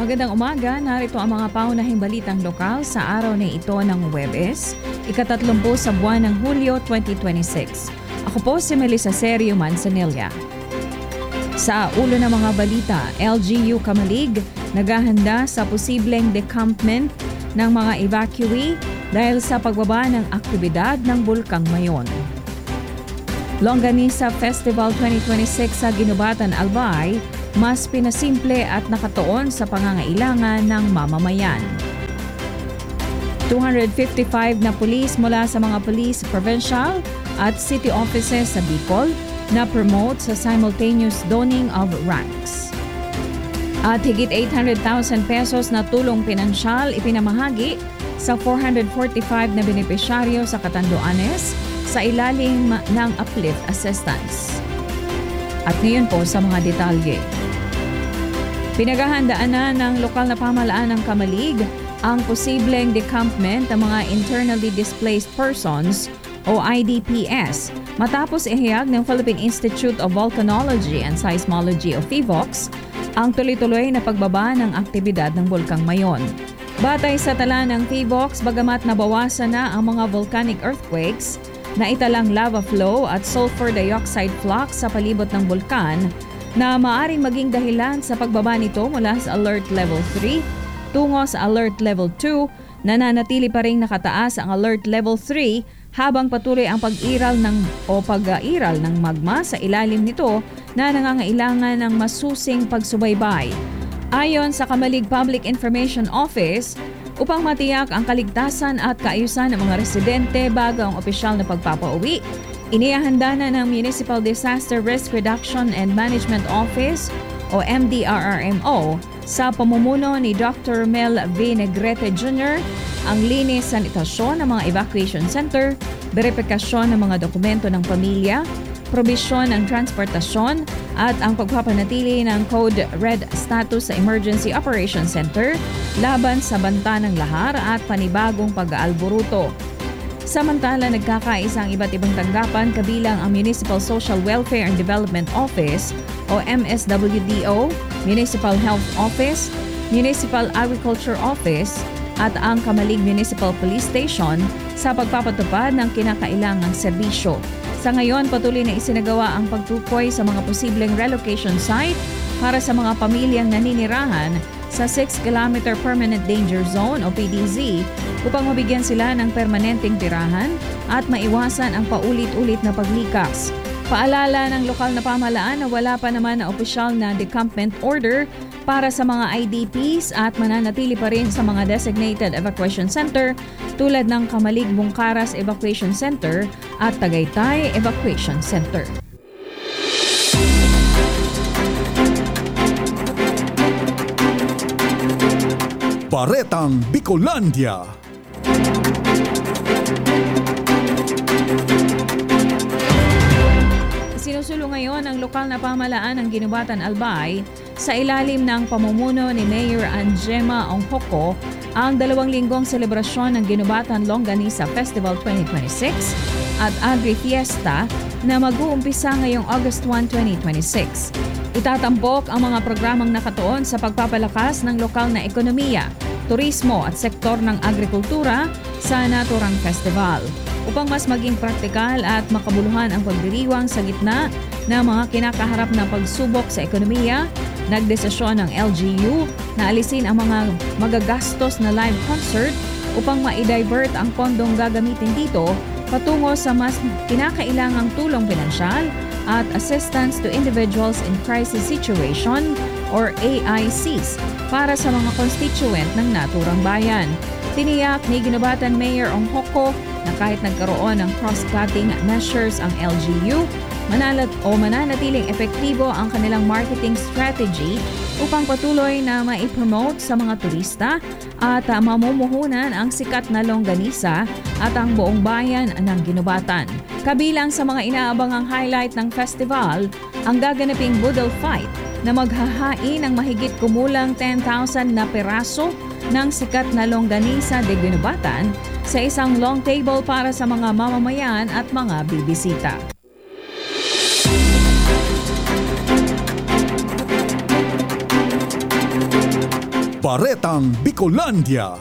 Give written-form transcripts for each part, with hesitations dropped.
Magandang umaga, narito ang mga paunahing balitang lokal sa araw na ito ng Huwebes, ika-30 sa buwan ng Hulyo 2026. Ako po si Melissa Serio Manzanilla. Sa ulo ng mga balita, LGU Camalig naghahanda sa posibleng decampment ng mga evacuee dahil sa pagbaba ng aktibidad ng Bulkang Mayon. Longganisa Festival 2026 sa Ginubatan, Albay, mas pinasimple at nakatuon sa pangangailangan ng mamamayan. 255 na pulis mula sa mga police provincial at city offices sa Bicol na promote sa simultaneous donning of ranks. At higit 800,000 pesos na tulong pinansyal ipinamahagi sa 445 na benepisyaryo sa Catanduanes sa ilalim ng Uplift Assistance. At ngayon po sa mga detalye. Pinaghahandaan na ng lokal na pamahalaan ng Camalig ang posibleng decampment ng mga internally displaced persons o IDPs matapos ihayag ng Philippine Institute of Volcanology and Seismology o PHIVOLCS ang tuloy-tuloy na pagbaba ng aktibidad ng Bulkang Mayon. Batay sa tala ng PHIVOLCS, bagamat nabawasan na ang mga volcanic earthquakes, na italang lava flow at sulfur dioxide flux sa palibot ng bulkan na maaring maging dahilan sa pagbaba nito mula sa Alert Level 3 tungo sa Alert Level 2, nananatili pa rin nakataas ang Alert Level 3 habang patuloy ang pag-iral ng magma sa ilalim nito na nangangailangan ng masusing pagsubaybay. Ayon sa Camalig Public Information Office, upang matiyak ang kaligtasan at kaayusan ng mga residente bago ang opisyal na pagpapauwi, inihahanda na ng Municipal Disaster Risk Reduction and Management Office o MDRRMO sa pamumuno ni Dr. Mel V. Negrete Jr. ang linis sanitasyon ng mga evacuation center, beripikasyon ng mga dokumento ng pamilya, probisyon ng transportasyon at ang pagpapanatili ng Code Red status sa Emergency Operations Center laban sa banta ng lahar at panibagong pag-aalboruto. Samantala, nagkakaisa ang iba't ibang tanggapan kabilang ang Municipal Social Welfare and Development Office o MSWDO, Municipal Health Office, Municipal Agriculture Office at ang Camalig Municipal Police Station sa pagpapatupad ng kinakailangang serbisyo. Sa ngayon, patuloy na isinagawa ang pagtukoy sa mga posibleng relocation site para sa mga pamilyang naninirahan sa 6-kilometer Permanent Danger Zone o PDZ upang mabigyan sila ng permanenteng tirahan at maiwasan ang paulit-ulit na paglikas. Paalala ng lokal na pamahalaan na wala pa naman na opisyal na decampment order para sa mga IDPs at mananatili pa rin sa mga designated evacuation center tulad ng Camalig Bungkaras Evacuation Center at Tagaytay Evacuation Center. Baretang Bicolandia. Sinusulong ngayon ang lokal na pamahalaan ng Ginubatan, Albay sa ilalim ng pamumuno ni Mayor Angema Onghoko ang 2 linggong selebrasyon ng Ginubatan Longganisa Festival 2026 at Agri Fiesta na mag-uumpisa ngayong August 1, 2026. Itatampok ang mga programang nakatuon sa pagpapalakas ng lokal na ekonomiya, turismo at sektor ng agrikultura sa naturang festival. Upang mas maging praktikal at makabuluhan ang pagdiriwang sa gitna ng mga kinakaharap na pagsubok sa ekonomiya, nagdesisyon ng LGU na alisin ang mga magagastos na live concert upang ma-divert ang pondong gagamitin dito patungo sa mas kinakailangang tulong pinansyal at assistance to individuals in crisis situation or AICs para sa mga constituent ng naturang bayan. Tiniyak ni Ginubatan Mayor Onghoko na kahit nagkaroon ng cross-cutting measures ang LGU, mananatiling epektibo ang kanilang marketing strategy upang patuloy na maipromote sa mga turista at mamumuhunan ang sikat na longganisa at ang buong bayan ng Ginubatan. Kabilang sa mga inaabangang highlight ng festival, ang gaganaping Budol Fight na maghahain ng mahigit kumulang 10,000 na peraso ng sikat na longganisa de Ginubatan sa isang long table para sa mga mamamayan at mga bibisita. Baretang Bicolandia.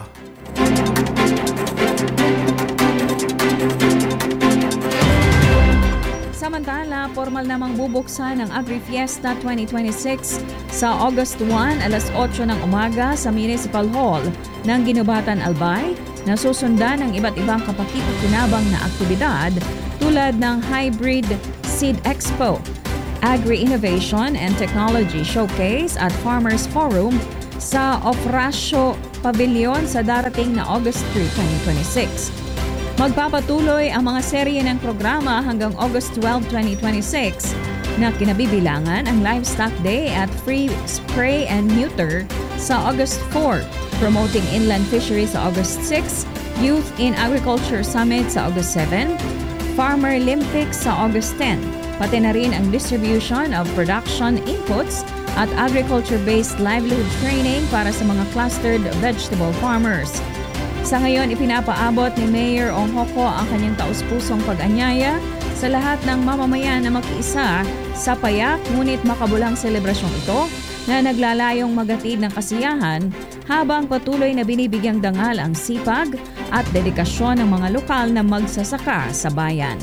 Samantala, formal namang bubuksan ang Agri-Fiesta 2026 sa August 1, alas 8 ng umaga sa Municipal Hall ng Ginubatan, Albay, na susundan ng iba't ibang kapakinabangan na aktibidad tulad ng Hybrid Seed Expo, Agri-Innovation and Technology Showcase at Farmers Forum sa Ofracio Pavilion sa darating na August 3, 2026. Magpapatuloy ang mga serye ng programa hanggang August 12, 2026 na kinabibilangan ang Livestock Day at Free Spray and Neuter sa August 4, Promoting Inland Fisheries sa August 6, Youth in Agriculture Summit sa August 7, Farmer Olympics sa August 10, pati na rin ang distribution of production inputs at agriculture-based livelihood training para sa mga clustered vegetable farmers. Sa ngayon, ipinapaabot ni Mayor Ong Hoko ang kanyang taus-pusong pag-anyaya sa lahat ng mamamayan na makiisa sa payak ngunit makabulang selebrasyong ito na naglalayong magatid ng kasiyahan habang patuloy na binibigyang dangal ang sipag at dedikasyon ng mga lokal na magsasaka sa bayan.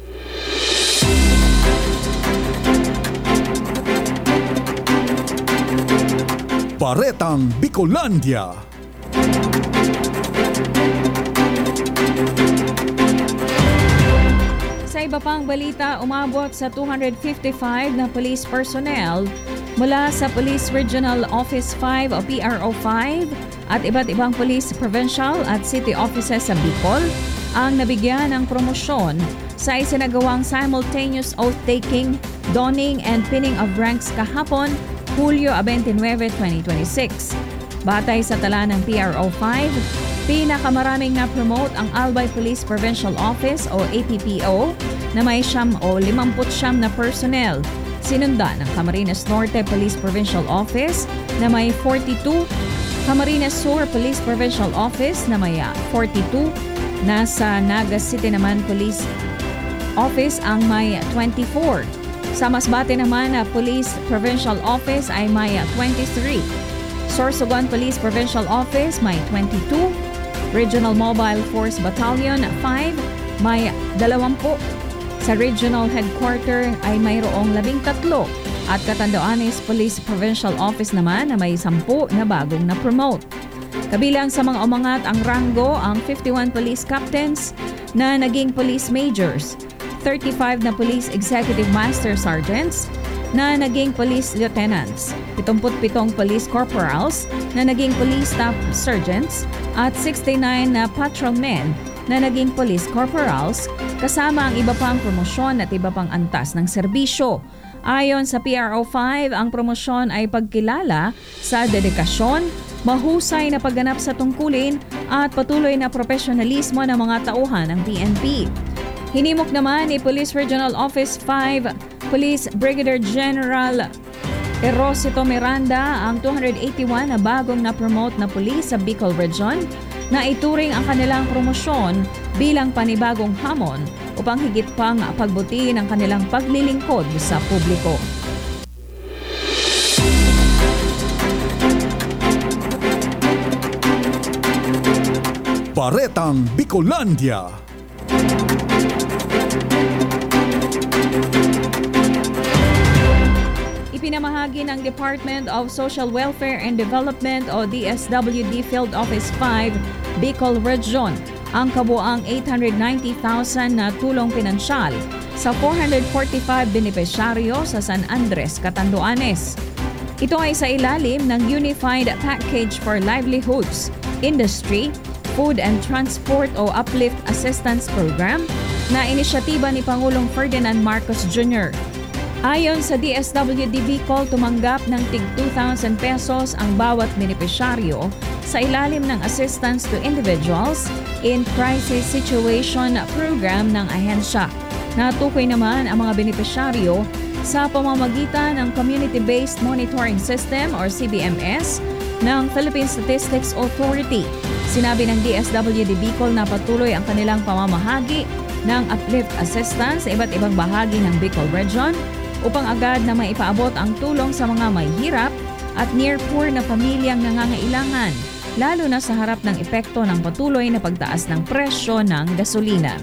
Baretang Bicolandia. Sa iba pang balita, umabot sa 255 na police personnel mula sa Police Regional Office 5 o PRO 5 at iba't ibang police provincial at city offices sa Bicol ang nabigyan ng promosyon sa isinagawang simultaneous oath-taking, donning and pinning of ranks kahapon, Hulyo 29, 2026. Batay sa tala ng PRO 5, pinakamaraming na-promote ang Albay Police Provincial Office o APPO na may 59 na personnel. Sinundan ng Camarines Norte Police Provincial Office na may 42, Camarines Sur Police Provincial Office na may 42, nasa Naga City naman Police Office ang may 24. Sa Masbate naman na Police Provincial Office ay may 23. Sorsogon Police Provincial Office may 22. Regional Mobile Force Battalion 5 may 20. Sa Regional Headquarter ay mayroong 13 at Catanduanes Police Provincial Office naman na may 10 na bagong na-promote. Kabilang sa mga umangat ang ranggo ang 51 police captains na naging police majors, 35 na police executive master sergeants na naging police lieutenants, 77 police corporals na naging police staff sergeants at 69 na patrolmen na naging police corporals kasama ang iba pang promosyon at iba pang antas ng serbisyo. Ayon sa PRO 5, ang promosyon ay pagkilala sa dedikasyon, mahusay na pagganap sa tungkulin at patuloy na profesionalismo ng mga tauhan ng PNP. Hinimok naman ni Police Regional Office 5 Police Brigadier General Erosito Miranda ang 281 na bagong na-promote na pulis sa Bicol Region na ituring ang kanilang promosyon bilang panibagong hamon upang higit pang pagbuti ng kanilang paglilingkod sa publiko. Baretang Bicolandia. Ipinamahagi ng Department of Social Welfare and Development o DSWD Field Office 5, Bicol Region, ang kabuang 890,000 na tulong pinansyal sa 445 benepisyaryo sa San Andres, Catanduanes. Ito ay sa ilalim ng Unified Package for Livelihoods, Industry, Food and Transport o Uplift Assistance Program na inisyatiba ni Pangulong Ferdinand Marcos Jr. Ayon sa DSWD Bicol, tumanggap ng tig 2,000 pesos ang bawat benepisyaryo sa ilalim ng Assistance to Individuals in Crisis Situation Program ng ahensya. Natukoy naman ang mga benepisyaryo sa pamamagitan ng Community-Based Monitoring System or CBMS ng Philippine Statistics Authority. Sinabi ng DSWD Bicol na patuloy ang kanilang pamamahagi ng uplift assistance sa iba't ibang bahagi ng Bicol Region upang agad na maipaabot ang tulong sa mga may hirap at near-poor na pamilyang nangangailangan, lalo na sa harap ng epekto ng patuloy na pagtaas ng presyo ng gasolina.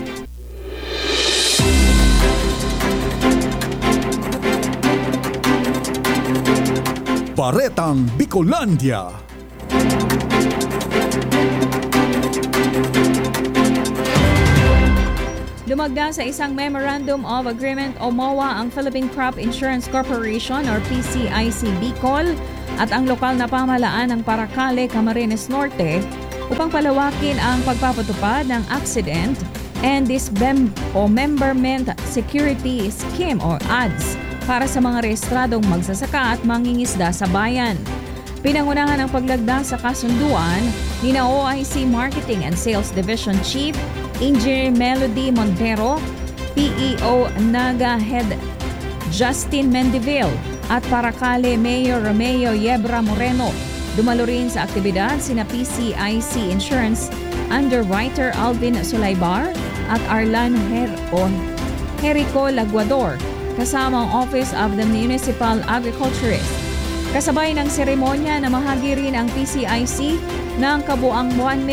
Baretang Bicolandia. Lumagda sa isang Memorandum of Agreement o MOA ang Philippine Crop Insurance Corporation or PCIC Bicol at ang lokal na pamahalaan ng Paracale, Camarines Norte upang palawakin ang pagpapatupad ng Accident and Dismemberment Security Scheme or ADS para sa mga rehistradong magsasaka at mangingisda sa bayan. Pinangunahan ang paglagda sa kasunduan ni OIC Marketing and Sales Division Chief Engineer Melody Montero, PEO Naga Head Justin Mendivil at Paracale Mayor Romeo Yebra Moreno. Dumalo rin sa aktibidad sina PCIC Insurance Underwriter Alvin Sulaybar at Arlan Jerico Laguador kasama ang Office of the Municipal Agriculturist. Kasabay ng seremonya na mahagi rin ang PCIC ng kabuang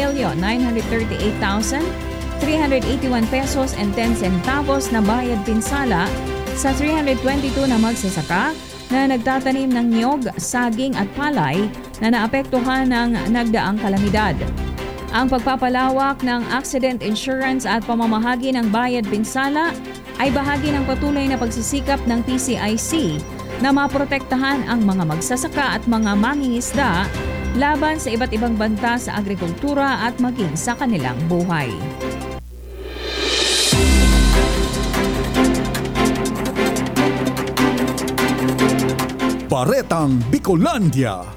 1,938,381 pesos and 10 centavos na bayad pinsala sa 322 na magsasaka na nagtatanim ng niyog, saging at palay na naapektuhan ng nagdaang kalamidad. Ang pagpapalawak ng accident insurance at pamamahagi ng bayad pinsala ay bahagi ng patuloy na pagsisikap ng PCIC na maprotektahan ang mga magsasaka at mga mangingisda laban sa iba't ibang banta sa agrikultura at maging sa kanilang buhay. Baretang Bicolandia.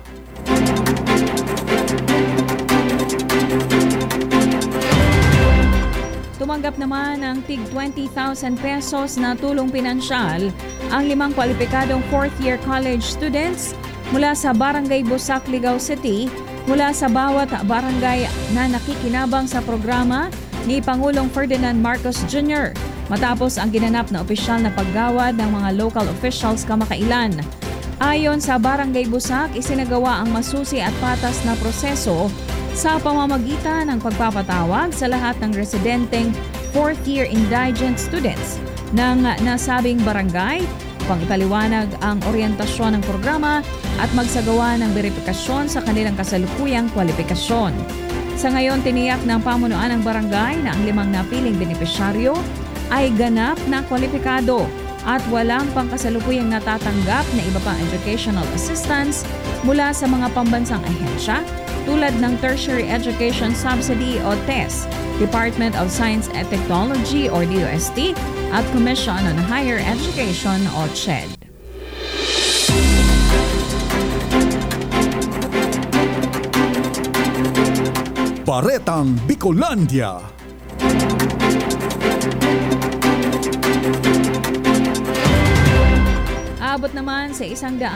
Tumanggap naman ng tig 20,000 pesos na tulong pinansyal ang 5 kwalipikadong 4th-year college students mula sa Barangay Busak, Ligao City mula sa bawat barangay na nakikinabang sa programa ni Pangulong Ferdinand Marcos Jr. matapos ang ginanap na opisyal na paggawad ng mga local officials kamakailan. Ayon sa Barangay Busak, isinagawa ang masusi at patas na proseso sa pamamagitan ng pagpapatawag sa lahat ng residenteng 4th-year indigent students ng nasabing barangay upang ipaliwanag ang oryentasyon ng programa at magsagawa ng verifikasyon sa kanilang kasalukuyang kwalifikasyon. Sa ngayon, tiniyak ng pamunuan ng barangay na ang 5 napiling benepisyaryo ay ganap na kwalipikado at walang pangkasalukuyang natatanggap na iba pang educational assistance mula sa mga pambansang ahensya tulad ng Tertiary Education Subsidy o TES, Department of Science and Technology or DOST at Commission on Higher Education o CHED. Baretang Bicolandia. Abot naman sa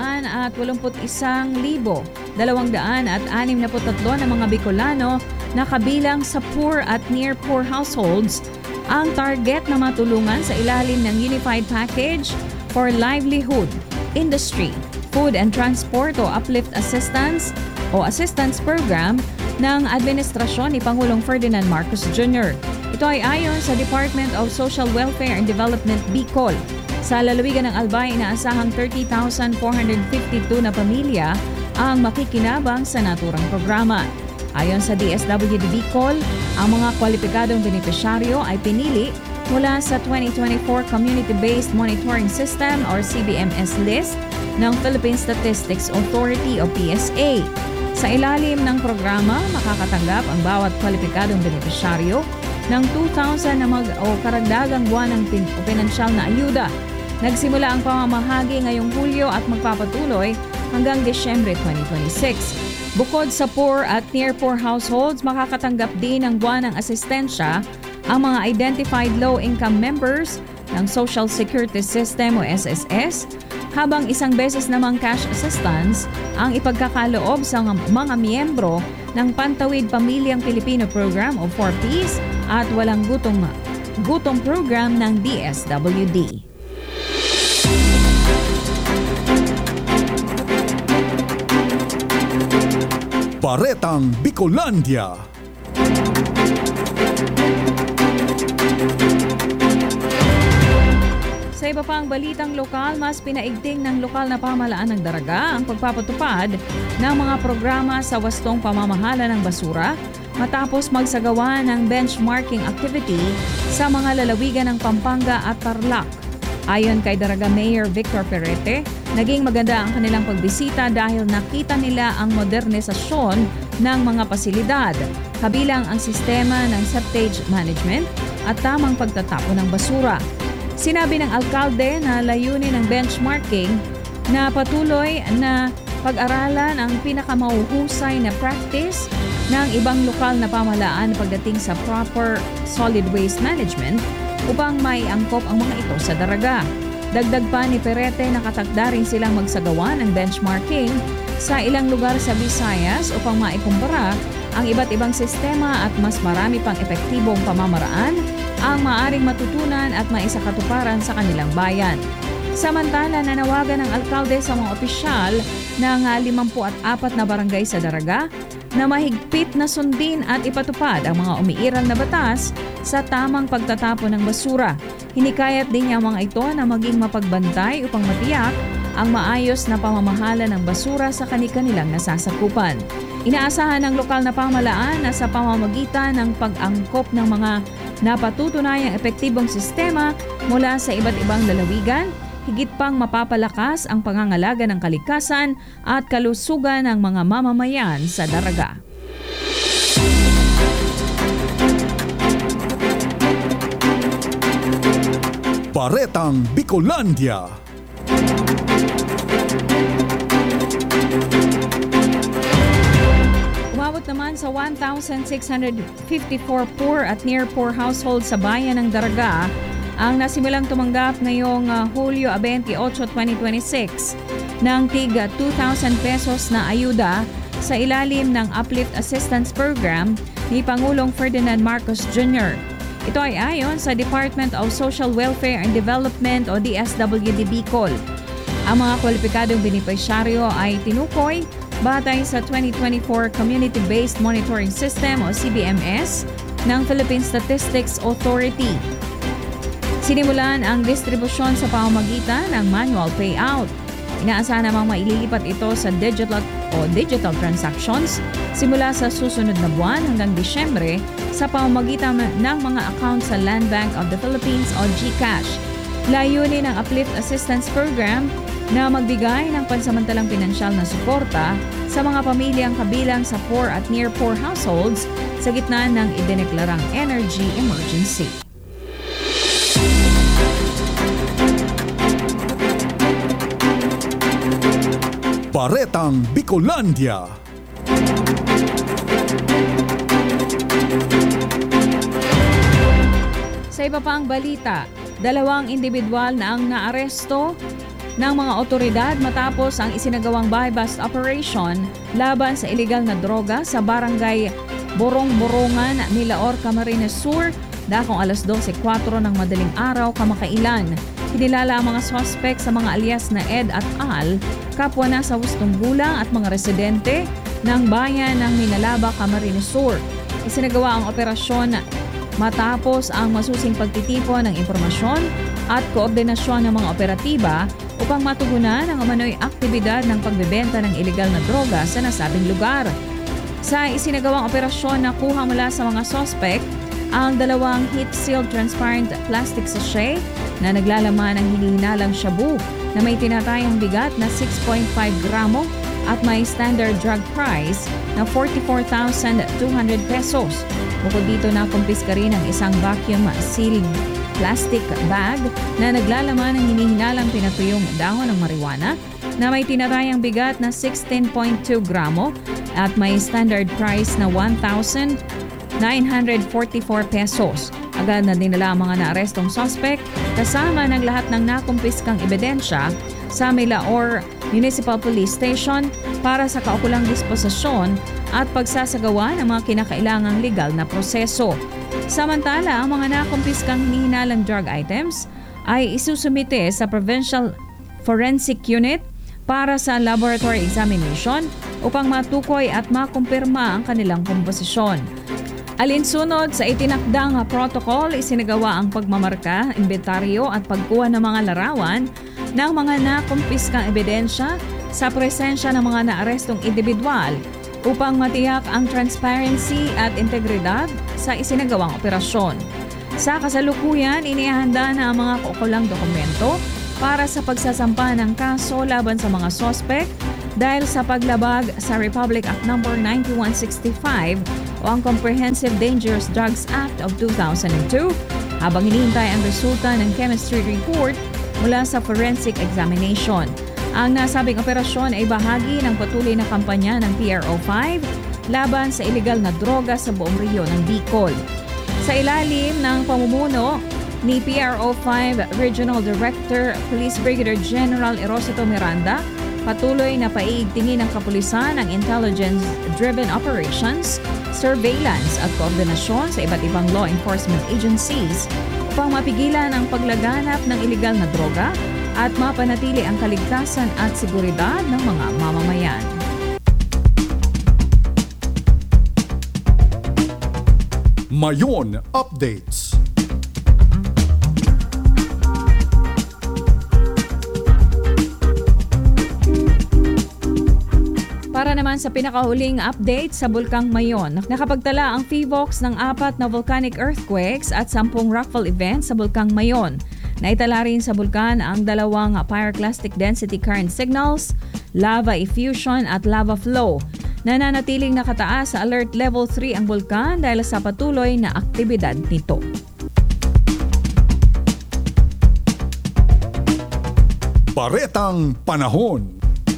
181,263 na mga Bicolano na kabilang sa poor at near-poor households ang target na matulungan sa ilalim ng Unified Package for Livelihood, Industry, Food and Transport o Uplift Assistance o Assistance Program ng Administrasyon ni Pangulong Ferdinand Marcos Jr. Ito ay ayon sa Department of Social Welfare and Development Bicol. Sa lalawigan ng Albay, inaasahang 30,452 na pamilya ang makikinabang sa naturang programa. Ayon sa DSWD Bicol, ang mga kwalipikadong benepisyaryo ay pinili mula sa 2024 Community-Based Monitoring System or CBMS list ng Philippine Statistics Authority o PSA. Sa ilalim ng programa, makakatanggap ang bawat kwalipikadong benepisyaryo ng 2,000 na karagdagang buwan ng pinansyal na ayuda. Nagsimula ang pamamahagi ngayong Hulyo at magpapatuloy hanggang Disyembre 2026. Bukod sa poor at near-poor households, makakatanggap din ng buwanang asistensya ang mga identified low-income members ng Social Security System o SSS, habang isang beses namang cash assistance ang ipagkakaloob sa mga miyembro ng Pantawid Pamilyang Pilipino Program o 4Ps at Walang Gutom Program ng DSWD. Baretang Bicolandia. Sa iba pang balitang lokal, mas pinaigting ng lokal na pamahalaan ng Daraga ang pagpapatupad ng mga programa sa wastong pamamahala ng basura matapos magsagawa ng benchmarking activity sa mga lalawigan ng Pampanga at Tarlac. Ayon kay Daraga Mayor Victor Perete, naging maganda ang kanilang pagbisita dahil nakita nila ang modernisasyon ng mga pasilidad, kabilang ang sistema ng septage management at tamang pagtatapon ng basura. Sinabi ng alkalde na layunin ng benchmarking na patuloy na pag-aralan ang pinakamahuhusay na practice ng ibang lokal na pamahalaan pagdating sa proper solid waste management upang maiangkop ang mga ito sa Daraga. Dagdag pa ni Perete, nakatakda rin silang magsagawa ng benchmarking sa ilang lugar sa Visayas upang maikumpara ang iba't ibang sistema at mas marami pang epektibong pamamaraan ang maaring matutunan at maisakatuparan sa kanilang bayan. Samantala, nanawagan ng alkalde sa mga opisyal ng 54 na barangay sa Daraga na mahigpit na sundin at ipatupad ang mga umiiral na batas sa tamang pagtatapon ng basura. Hinikayat din niya mga ito na maging mapagbantay upang matiyak ang maayos na pamamahala ng basura sa kanilang nasasakupan. Inaasahan ng lokal na pamahalaan na sa pamamagitan ng pag-angkop ng mga napatutunayang epektibong sistema mula sa iba't ibang lalawigan, higit pang mapapalakas ang pangangalaga ng kalikasan at kalusugan ng mga mamamayan sa Daraga. Baretang Bicolandia. Umabot naman sa 1,654 poor at near poor households sa bayan ng Daraga ang nasimulang tumanggap ngayong Hulyo 28, 2026 ng tig 2,000 pesos na ayuda sa ilalim ng Uplift Assistance Program ni Pangulong Ferdinand Marcos Jr. Ito ay ayon sa Department of Social Welfare and Development o DSWD Bicol. Ang mga kwalipikadong benepisyaryo ay tinukoy batay sa 2024 Community-Based Monitoring System o CBMS ng Philippine Statistics Authority. Sinimulan ang distribusyon sa pamamagitan ng manual payout. Inaasahan namang maililipat ito sa digital transactions simula sa susunod na buwan hanggang Disyembre sa pamamagitan ng mga account sa Land Bank of the Philippines o GCash. Layunin ng Uplift Assistance Program na magbigay ng pansamantalang pinansyal na suporta sa mga pamilyang kabilang sa poor at near poor households sa gitna ng idineklarang energy emergency. Baretang Bicolandia. Sa iba pang balita, 2 individual na ang naaresto ng mga otoridad matapos ang isinagawang buy-bust operation laban sa ilegal na droga sa barangay Borong-Borongan, Milaor, Camarines Sur, dakong 12:04 ng madaling araw kamakailan. Kinilala ang mga suspect sa mga alias na Ed at Al, kapwa na sa hustong gulang at mga residente ng bayan ng Minalaba, Camarines Sur. Isinagawa ang operasyon matapos ang masusing pagtitipon ng impormasyon at koordinasyon ng mga operatiba upang matugunan ang umano'y aktibidad ng pagbebenta ng ilegal na droga sa nasabing lugar. Sa isinagawang operasyon, nakuha mula sa mga suspect ang 2 heat-sealed transparent plastic sachet na naglalaman ng hinihinalang shabu na may tinatayang bigat na 6.5 gramo at may standard drug price na 44,200 pesos. Bukod dito, nakumpiska rin ang isang vacuum-sealed plastic bag na naglalaman ng hinihinalang pinatuyong dahon ng marijuana na may tinatayang bigat na 16.2 gramo at may standard price na 1,944 pesos. Agad na dinala ang mga naarestong suspect kasama ng lahat ng nakumpiskang ebidensya sa Milaor Municipal Police Station para sa kaukulang disposisyon at pagsasagawa ng mga kinakailangang legal na proseso. Samantala, ang mga nakumpiskang hinihinalang drug items ay isusumite sa Provincial Forensic Unit para sa laboratory examination upang matukoy at makumpirma ang kanilang komposisyon. Alinsunod sa itinakdang protocol, isinagawa ang pagmamarka, inventaryo at pagkuha ng mga larawan ng mga nakumpiskang ebidensya sa presensya ng mga naarestong individual upang matiyak ang transparency at integridad sa isinagawang operasyon. Sa kasalukuyan, inihanda na ang mga kaukulang dokumento para sa pagsasampa ng kaso laban sa mga sospek dahil sa paglabag sa Republic Act No. 9165 o ang Comprehensive Dangerous Drugs Act of 2002 habang hinihintay ang resulta ng chemistry report mula sa forensic examination. Ang nasabing operasyon ay bahagi ng patuloy na kampanya ng PRO5 laban sa iligal na droga sa buong rehiyon ng Bicol. Sa ilalim ng pamumuno ni PRO5 Regional Director Police Brigadier General Erosito Miranda, patuloy na paiigtingin ng kapulisan ang intelligence-driven operations, surveillance at koordinasyon sa iba't ibang law enforcement agencies upang mapigilan ang paglaganap ng iligal na droga at mapanatili ang kaligtasan at seguridad ng mga mamamayan. Mayon Updates. Para naman sa pinakahuling update sa Bulkang Mayon, nakapagtala ang PHIVOLCS ng 4 na volcanic earthquakes at 10 rockfall events sa Bulkang Mayon. Naitala rin sa bulkan ang 2 pyroclastic density current signals, lava effusion at lava flow. Nananatiling nakataas sa alert level 3 ang bulkan dahil sa patuloy na aktibidad nito. Baretang Panahon.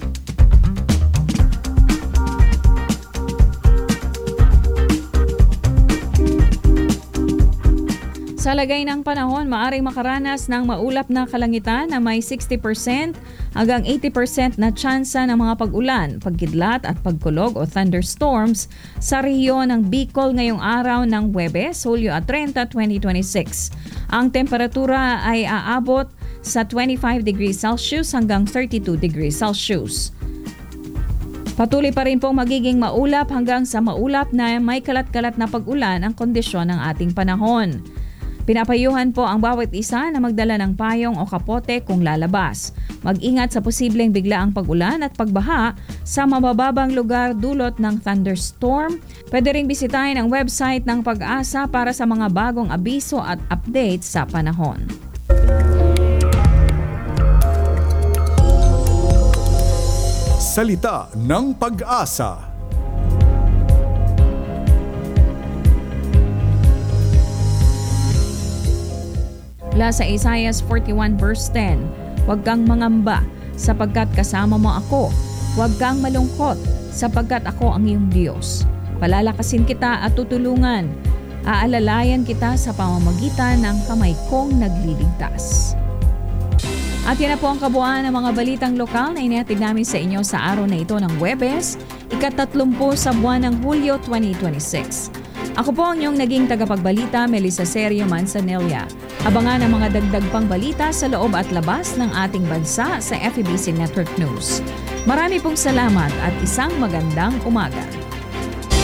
Sa lagay ng panahon, maaaring makaranas ng maulap na kalangitan na may 60% hanggang 80% na tsansa ng mga pag-ulan, pagkidlat at pagkulog o thunderstorms sa rehiyon ng Bicol ngayong araw ng Huwebes, Hulyo 30, 2026. Ang temperatura ay aabot sa 25 degrees Celsius hanggang 32 degrees Celsius. Patuloy pa rin pong magiging maulap hanggang sa maulap na may kalat-kalat na pag-ulan ang kondisyon ng ating panahon. Pinapayuhan po ang bawat isa na magdala ng payong o kapote kung lalabas. Mag-ingat sa posibleng biglaang pag-ulan at pagbaha sa mabababang lugar dulot ng thunderstorm. Pwede ring bisitahin ang website ng Pag-asa para sa mga bagong abiso at updates sa panahon. Salita ng Pag-asa. Mula sa Isaiah 41 verse 10, huwag kang mangamba sapagkat kasama mo ako. Huwag kang malungkot sapagkat ako ang iyong Diyos. Palalakasin kita at tutulungan. Aalalayan kita sa pamamagitan ng kamay kong nagliligtas. At yan na po ang kabuuan ng mga balitang lokal na inihatid namin sa inyo sa araw na ito ng Huwebes, ika-30 sa buwan ng Hulyo 2026. Ako po ang inyong naging tagapagbalita, Melissa Serio Manzanilla. Abangan ang mga dagdag pang balita sa loob at labas ng ating bansa sa FEBC Network News. Marami pong salamat at isang magandang umaga.